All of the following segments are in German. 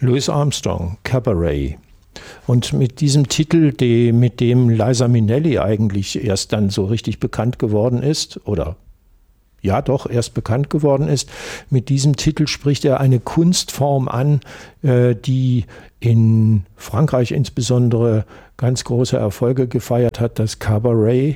Louis Armstrong, Cabaret. Und mit diesem Titel, mit dem Liza Minnelli eigentlich erst dann so richtig bekannt geworden ist, oder ja doch erst bekannt geworden ist, mit diesem Titel spricht er eine Kunstform an, die in Frankreich insbesondere ganz große Erfolge gefeiert hat, das Cabaret,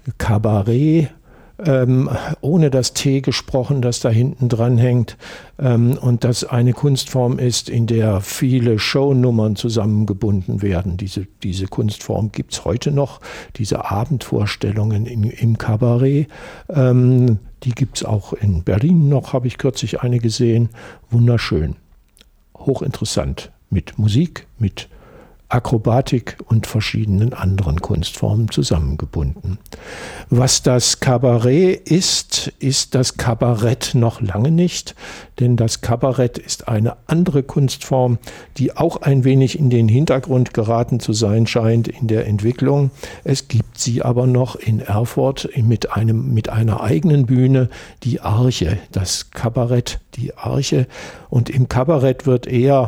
ohne das T gesprochen, das da hinten dran hängt, und das eine Kunstform ist, in der viele Shownummern zusammengebunden werden. Diese Kunstform gibt es heute noch, diese Abendvorstellungen im Kabarett. Die gibt es auch in Berlin noch, habe ich kürzlich eine gesehen. Wunderschön, hochinteressant, mit Musik, mit Akrobatik und verschiedenen anderen Kunstformen zusammengebunden. Was das Kabarett ist das Kabarett noch lange nicht, denn das Kabarett ist eine andere Kunstform, die auch ein wenig in den Hintergrund geraten zu sein scheint in der Entwicklung. Es gibt sie aber noch in Erfurt mit einer eigenen Bühne, die Arche, das Kabarett, die Arche. Und im Kabarett wird eher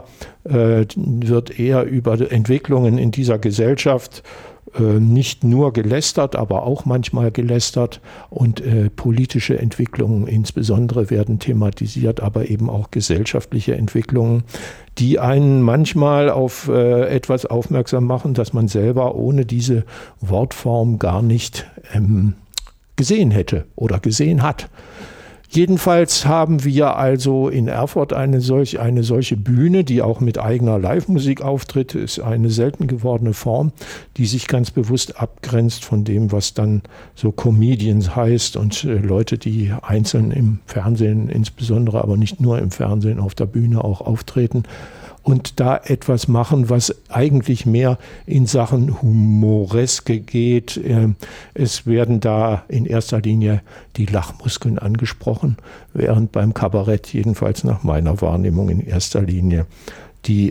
über Entwicklungen in dieser Gesellschaft nicht nur gelästert, aber auch manchmal gelästert, und politische Entwicklungen insbesondere werden thematisiert, aber eben auch gesellschaftliche Entwicklungen, die einen manchmal auf etwas aufmerksam machen, das man selber ohne diese Wortform gar nicht gesehen hätte oder gesehen hat. Jedenfalls haben wir also in Erfurt eine solche Bühne, die auch mit eigener Live-Musik auftritt, ist eine selten gewordene Form, die sich ganz bewusst abgrenzt von dem, was dann so Comedians heißt und Leute, die einzeln im Fernsehen insbesondere, aber nicht nur im Fernsehen, auf der Bühne auch auftreten und da etwas machen, was eigentlich mehr in Sachen Humoreske geht. Es werden da in erster Linie die Lachmuskeln angesprochen, während beim Kabarett, jedenfalls nach meiner Wahrnehmung, in erster Linie die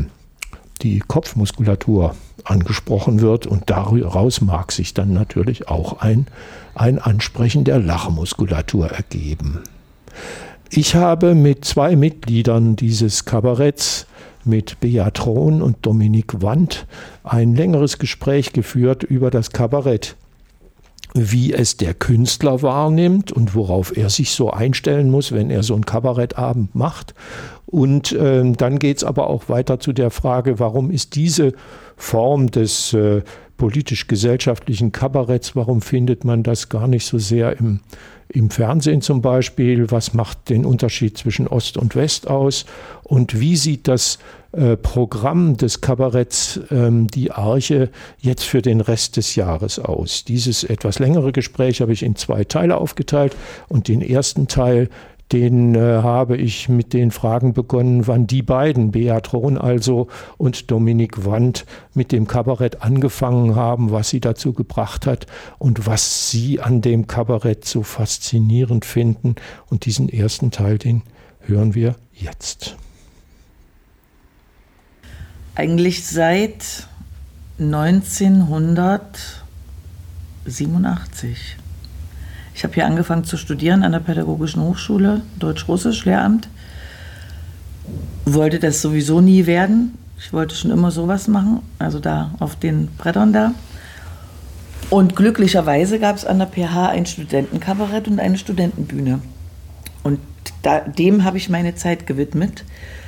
Kopfmuskulatur angesprochen wird, und daraus mag sich dann natürlich auch ein Ansprechen der Lachmuskulatur ergeben. Ich habe mit 2 Mitgliedern dieses Kabaretts, mit Bea Thron und Dominique Wandt, ein längeres Gespräch geführt über das Kabarett, wie es der Künstler wahrnimmt und worauf er sich so einstellen muss, wenn er so einen Kabarettabend macht. Und dann geht es aber auch weiter zu der Frage, warum ist diese Form des politisch-gesellschaftlichen Kabaretts, warum findet man das gar nicht so sehr im Fernsehen zum Beispiel? Was macht den Unterschied zwischen Ost und West aus? Und wie sieht das Programm des Kabaretts, die Arche, jetzt für den Rest des Jahres aus? Dieses etwas längere Gespräch habe ich in 2 Teile aufgeteilt, und den ersten Teil, den habe ich mit den Fragen begonnen, wann die beiden, Bea Thron also und Dominique Wandt, mit dem Kabarett angefangen haben, was sie dazu gebracht hat und was sie an dem Kabarett so faszinierend finden. Und diesen ersten Teil, den hören wir jetzt. Eigentlich seit 1987. Ich habe hier angefangen zu studieren an der Pädagogischen Hochschule, Deutsch-Russisch, Lehramt. Wollte das sowieso nie werden. Ich wollte schon immer sowas machen, also da auf den Brettern da. Und glücklicherweise gab es an der PH ein Studentenkabarett und eine Studentenbühne. Und dem habe ich meine Zeit gewidmet.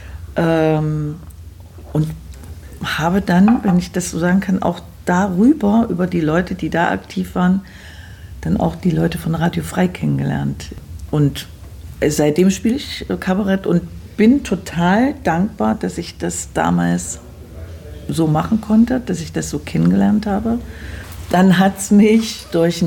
Und habe dann, wenn ich das so sagen kann, auch darüber, über die Leute, die da aktiv waren, dann auch die Leute von Radio Frei kennengelernt. Und seitdem spiele ich Kabarett und bin total dankbar, dass ich das damals so machen konnte, dass ich das so kennengelernt habe. Dann hat es mich durch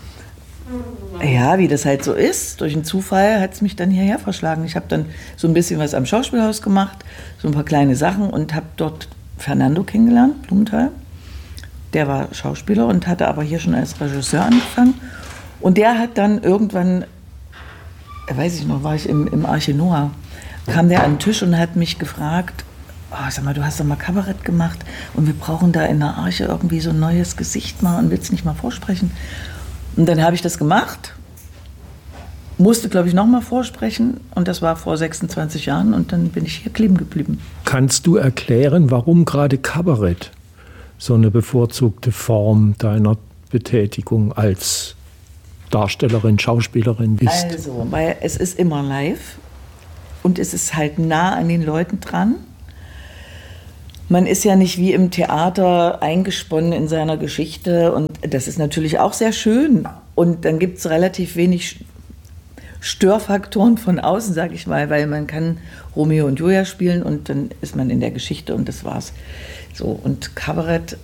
wie das halt so ist, durch einen Zufall hat es mich dann hierher verschlagen. Ich habe dann so ein bisschen was am Schauspielhaus gemacht, so ein paar kleine Sachen, und habe dort Fernando kennengelernt, Blumenthal. Der war Schauspieler und hatte aber hier schon als Regisseur angefangen. Und der hat dann irgendwann, weiß ich noch, war ich im Arche Noah, kam der an den Tisch und hat mich gefragt, sag mal, du hast doch mal Kabarett gemacht und wir brauchen da in der Arche irgendwie so ein neues Gesicht mal und willst nicht mal vorsprechen? Und dann habe ich das gemacht musste, glaube ich, nochmal vorsprechen und das war vor 26 Jahren und dann bin ich hier kleben geblieben. Kannst du erklären, warum gerade Kabarett so eine bevorzugte Form deiner Betätigung als Darstellerin, Schauspielerin ist? Also, weil es ist immer live und es ist halt nah an den Leuten dran. Man ist ja nicht wie im Theater eingesponnen in seiner Geschichte und das ist natürlich auch sehr schön. Und dann gibt es relativ wenig Störfaktoren von außen, sage ich mal, weil man kann Romeo und Julia spielen und dann ist man in der Geschichte und das war's. So, und Kabarett,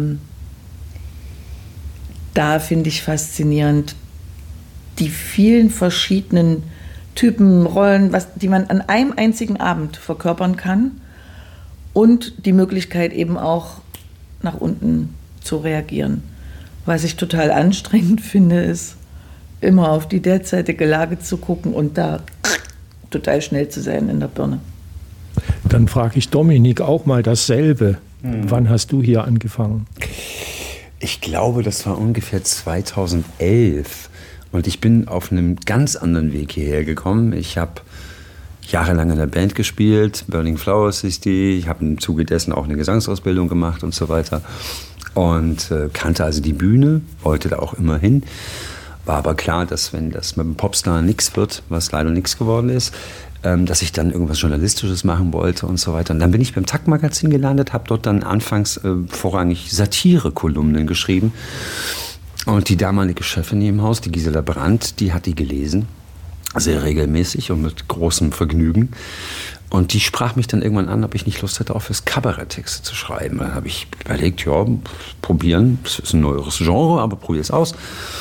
da finde ich faszinierend die vielen verschiedenen Typen, Rollen, die man an einem einzigen Abend verkörpern kann und die Möglichkeit eben auch nach unten zu reagieren. Was ich total anstrengend finde, ist immer auf die derzeitige Lage zu gucken und da total schnell zu sein in der Birne. Dann frage ich Dominik auch mal dasselbe. Wann hast du hier angefangen? Ich glaube, das war ungefähr 2011 und ich bin auf einem ganz anderen Weg hierher gekommen. Ich habe jahrelang in der Band gespielt, Burning Flowers ist die. Ich habe im Zuge dessen auch eine Gesangsausbildung gemacht und so weiter und kannte also die Bühne, wollte da auch immer hin. War aber klar, dass wenn das mit dem Popstar nichts wird, was leider nichts geworden ist, dass ich dann irgendwas Journalistisches machen wollte und so weiter. Und dann bin ich beim Takt-Magazin gelandet, habe dort dann anfangs vorrangig Satire-Kolumnen geschrieben. Und die damalige Chefin hier im Haus, die Gisela Brandt, die hat die gelesen, sehr regelmäßig und mit großem Vergnügen. Und die sprach mich dann irgendwann an, ob ich nicht Lust hätte, auch fürs Kabarett Texte zu schreiben. Dann habe ich überlegt, ja, probieren, das ist ein neueres Genre, aber probier es aus.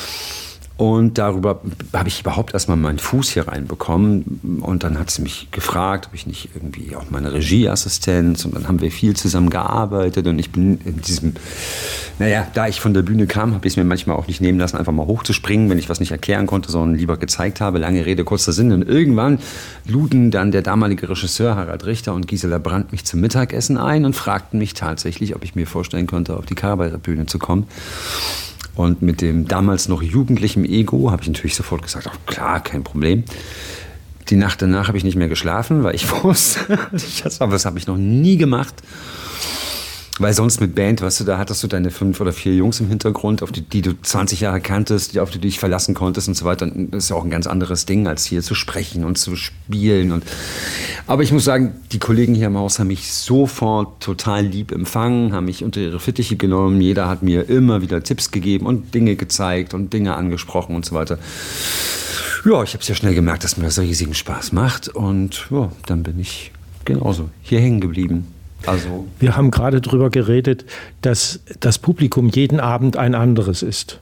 Und darüber habe ich überhaupt erstmal meinen Fuß hier reinbekommen. Und dann hat sie mich gefragt, ob ich nicht irgendwie auch meine Regieassistenz. Und dann haben wir viel zusammen gearbeitet. Und ich bin in diesem, da ich von der Bühne kam, habe ich es mir manchmal auch nicht nehmen lassen, einfach mal hochzuspringen, wenn ich was nicht erklären konnte, sondern lieber gezeigt habe. Lange Rede, kurzer Sinn. Und irgendwann luden dann der damalige Regisseur Harald Richter und Gisela Brandt mich zum Mittagessen ein und fragten mich tatsächlich, ob ich mir vorstellen könnte, auf die Kabarettbühne zu kommen. Und mit dem damals noch jugendlichen Ego habe ich natürlich sofort gesagt, ach klar, kein Problem. Die Nacht danach habe ich nicht mehr geschlafen, weil ich wusste, aber das habe ich noch nie gemacht. Weil sonst mit Band, weißt du, da hattest du deine 5 oder 4 Jungs im Hintergrund, auf die du 20 Jahre kanntest, auf die du dich verlassen konntest und so weiter. Und das ist ja auch ein ganz anderes Ding, als hier zu sprechen und zu spielen. Aber ich muss sagen, die Kollegen hier im Haus haben mich sofort total lieb empfangen, haben mich unter ihre Fittiche genommen. Jeder hat mir immer wieder Tipps gegeben und Dinge gezeigt und Dinge angesprochen und so weiter. Ja, ich habe sehr schnell gemerkt, dass mir das riesigen Spaß macht. Und ja, dann bin ich genauso hier hängen geblieben. Also wir haben gerade darüber geredet, dass das Publikum jeden Abend ein anderes ist.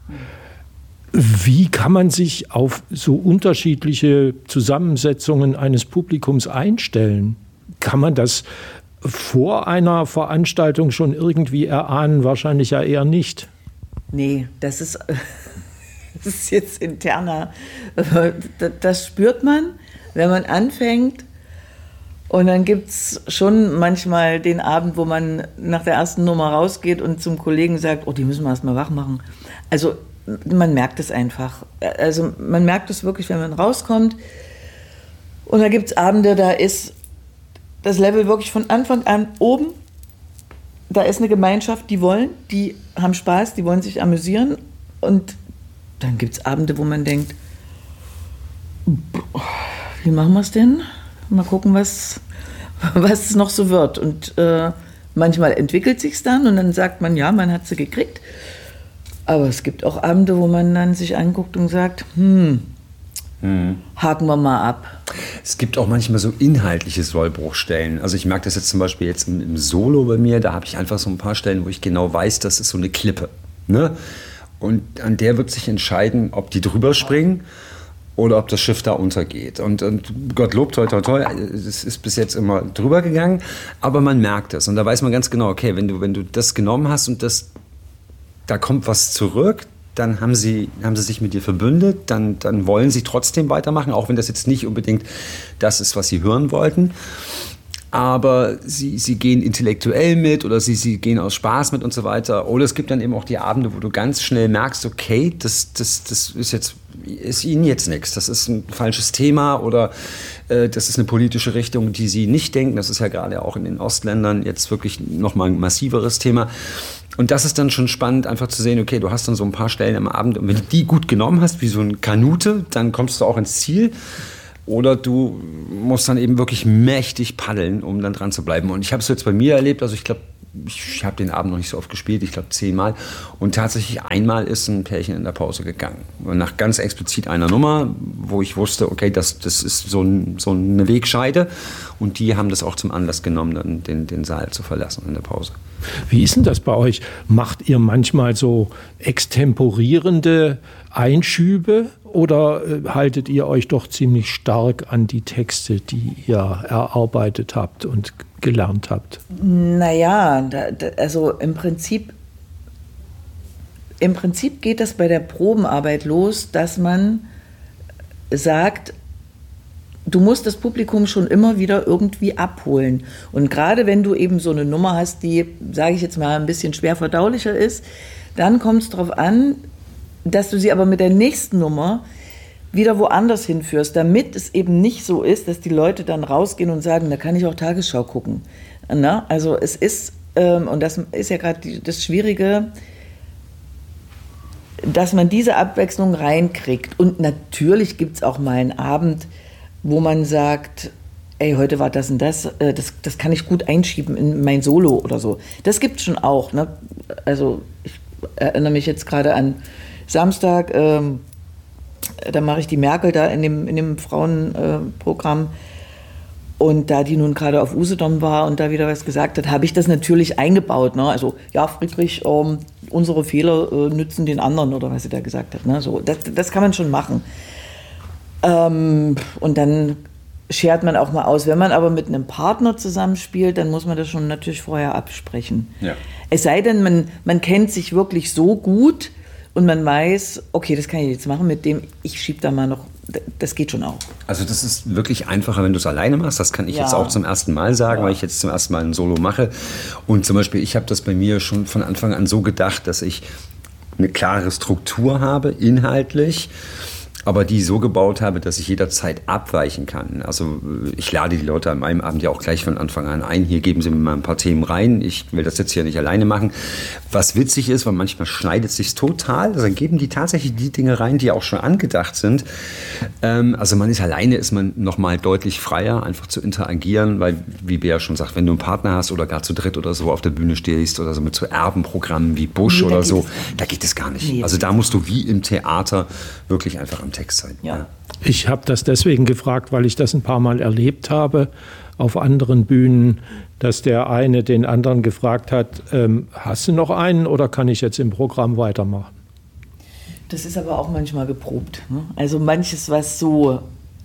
Wie kann man sich auf so unterschiedliche Zusammensetzungen eines Publikums einstellen? Kann man das vor einer Veranstaltung schon irgendwie erahnen? Wahrscheinlich ja eher nicht. Nee, das ist jetzt interner. Das spürt man, wenn man anfängt. Und dann gibt es schon manchmal den Abend, wo man nach der ersten Nummer rausgeht und zum Kollegen sagt, oh, die müssen wir erst mal wach machen. Also man merkt es einfach. Also man merkt es wirklich, wenn man rauskommt. Und da gibt es Abende, da ist das Level wirklich von Anfang an oben. Da ist eine Gemeinschaft, die haben Spaß, die wollen sich amüsieren. Und dann gibt es Abende, wo man denkt, wie machen wir es denn? Mal gucken, was es noch so wird. Und manchmal entwickelt sich's dann und dann sagt man, ja, man hat sie gekriegt. Aber es gibt auch Abende, wo man dann sich anguckt und sagt, haken wir mal ab. Es gibt auch manchmal so inhaltliche Sollbruchstellen. Also ich merke das jetzt zum Beispiel jetzt im Solo bei mir, da habe ich einfach so ein paar Stellen, wo ich genau weiß, das ist so eine Klippe. Ne? Und an der wird sich entscheiden, ob die drüber springen oder ob das Schiff da untergeht. Und Gottlob, toi, toi, toi, es ist bis jetzt immer drüber gegangen, aber man merkt es. Und da weiß man ganz genau, okay, wenn du das genommen hast und da kommt was zurück, dann haben sie sich mit dir verbündet, dann wollen sie trotzdem weitermachen, auch wenn das jetzt nicht unbedingt das ist, was sie hören wollten. aber sie gehen intellektuell mit oder sie gehen aus Spaß mit und so weiter. Oder es gibt dann eben auch die Abende, wo du ganz schnell merkst, okay, das ist ihnen jetzt nichts. Das ist ein falsches Thema oder das ist eine politische Richtung, die sie nicht denken. Das ist ja gerade auch in den Ostländern jetzt wirklich nochmal ein massiveres Thema. Und das ist dann schon spannend, einfach zu sehen, okay, du hast dann so ein paar Stellen am Abend und wenn du die gut genommen hast, wie so eine Kanute, dann kommst du auch ins Ziel. Oder du musst dann eben wirklich mächtig paddeln, um dann dran zu bleiben. Und ich habe es jetzt bei mir erlebt, also ich glaube, ich habe den Abend noch nicht so oft gespielt, ich glaube 10-mal. Und tatsächlich einmal ist ein Pärchen in der Pause gegangen. Und nach ganz explizit einer Nummer, wo ich wusste, okay, das ist so eine Wegscheide. Und die haben das auch zum Anlass genommen, dann den Saal zu verlassen in der Pause. Wie ist denn das bei euch? Macht ihr manchmal so extemporierende Einschübe oder haltet ihr euch doch ziemlich stark an die Texte, die ihr erarbeitet habt und gelernt habt? Naja, also im Prinzip geht das bei der Probenarbeit los, dass man sagt, du musst das Publikum schon immer wieder irgendwie abholen. Und gerade wenn du eben so eine Nummer hast, die, sage ich jetzt mal, ein bisschen schwer verdaulicher ist, dann kommt es darauf an, dass du sie aber mit der nächsten Nummer wieder woanders hinführst, damit es eben nicht so ist, dass die Leute dann rausgehen und sagen, da kann ich auch Tagesschau gucken. Na? Also es ist, und das ist ja gerade das Schwierige, dass man diese Abwechslung reinkriegt. Und natürlich gibt es auch mal einen Abend, wo man sagt, ey, heute war das und das, das kann ich gut einschieben in mein Solo oder so. Das gibt es schon auch. Ne? Also ich erinnere mich jetzt gerade an Samstag, da mache ich die Merkel da in dem Frauenprogramm. Und da die nun gerade auf Usedom war und da wieder was gesagt hat, habe ich das natürlich eingebaut. Ne? Also, ja, Friedrich, unsere Fehler nützen den anderen oder was sie da gesagt hat. Ne? So, das kann man schon machen. Und dann schert man auch mal aus. Wenn man aber mit einem Partner zusammenspielt, dann muss man das schon natürlich vorher absprechen. Ja. Es sei denn, man kennt sich wirklich so gut und man weiß, okay, das kann ich jetzt machen mit dem, ich schiebe da mal noch, das geht schon auch. Also das ist wirklich einfacher, wenn du es alleine machst. Das kann ich jetzt auch zum ersten Mal sagen, weil ich jetzt zum ersten Mal ein Solo mache. Und zum Beispiel, ich habe das bei mir schon von Anfang an so gedacht, dass ich eine klare Struktur habe, inhaltlich, aber die so gebaut habe, dass ich jederzeit abweichen kann. Also ich lade die Leute an meinem Abend ja auch gleich von Anfang an ein. Hier geben sie mir mal ein paar Themen rein. Ich will das jetzt hier nicht alleine machen. Was witzig ist, weil manchmal schneidet es sich total. Also dann geben die tatsächlich die Dinge rein, die auch schon angedacht sind. Also man ist alleine, ist man nochmal deutlich freier, einfach zu interagieren, weil, wie Bea schon sagt, wenn du einen Partner hast oder gar zu dritt oder so auf der Bühne stehst oder so mit so Erbenprogrammen wie Busch oder so, da geht es gar nicht. Nee, also da musst du wie im Theater wirklich einfach am Text sein. Ja. Ich habe das deswegen gefragt, weil ich das ein paar Mal erlebt habe auf anderen Bühnen, dass der eine den anderen gefragt hat, hast du noch einen oder kann ich jetzt im Programm weitermachen? Das ist aber auch manchmal geprobt. Ne? Also manches, was so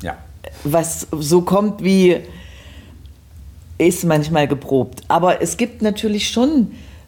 kommt wie, ist manchmal geprobt. Aber es gibt natürlich schon,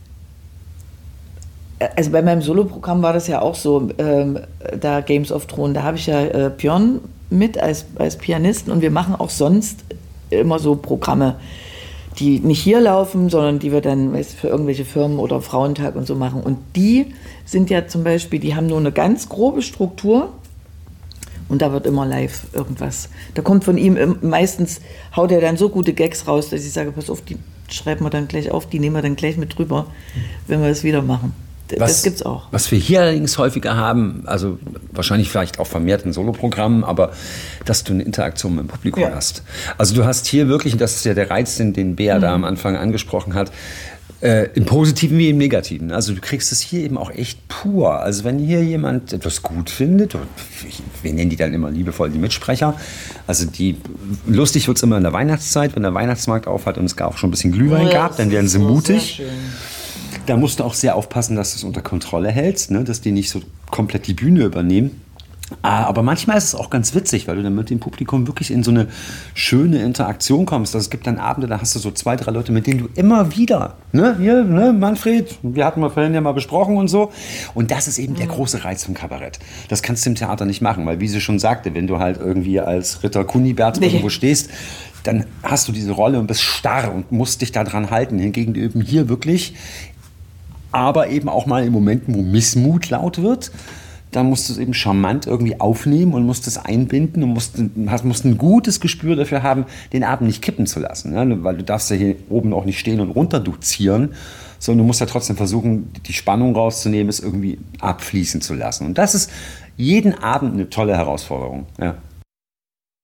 also bei meinem Soloprogramm war das ja auch so, da Games of Thrones, da habe ich ja Björn mit als Pianisten und wir machen auch sonst immer so Programme, die nicht hier laufen, sondern die wir dann für irgendwelche Firmen oder Frauentag und so machen. Und die sind ja zum Beispiel, die haben nur eine ganz grobe Struktur und da wird immer live irgendwas. Da kommt von ihm, meistens haut er dann so gute Gags raus, dass ich sage, pass auf, die schreiben wir dann gleich auf, die nehmen wir dann gleich mit drüber, wenn wir das wieder machen. Das gibt's auch. Was wir hier allerdings häufiger haben, also wahrscheinlich vielleicht auch vermehrt in Soloprogrammen, aber dass du eine Interaktion mit dem Publikum hast. Also du hast hier wirklich, und das ist ja der Reiz, den Bea da am Anfang angesprochen hat, im Positiven wie im Negativen. Also du kriegst es hier eben auch echt pur. Also wenn hier jemand etwas gut findet, wir nennen die dann immer liebevoll die Mitsprecher, also lustig wird es immer in der Weihnachtszeit, wenn der Weihnachtsmarkt aufhat und es auch schon ein bisschen Glühwein gab, dann werden sie mutig. Da musst du auch sehr aufpassen, dass du es unter Kontrolle hältst, ne? Dass die nicht so komplett die Bühne übernehmen. Aber manchmal ist es auch ganz witzig, weil du dann mit dem Publikum wirklich in so eine schöne Interaktion kommst. Also es gibt dann Abende, da hast du so 2, 3 Leute, mit denen du immer wieder, hier, Manfred, wir hatten vorhin ja mal besprochen und so. Und das ist eben der große Reiz vom Kabarett. Das kannst du im Theater nicht machen, weil wie sie schon sagte, wenn du halt irgendwie als Ritter Kunibert irgendwo stehst, dann hast du diese Rolle und bist starr und musst dich da dran halten. Hingegen eben hier wirklich, aber eben auch mal in Momenten, wo Missmut laut wird, da musst du es eben charmant irgendwie aufnehmen und musst es einbinden und musst ein gutes Gespür dafür haben, den Abend nicht kippen zu lassen. Ne? Weil du darfst ja hier oben auch nicht stehen und runter dozieren, sondern du musst ja trotzdem versuchen, die Spannung rauszunehmen, es irgendwie abfließen zu lassen. Und das ist jeden Abend eine tolle Herausforderung. Ja.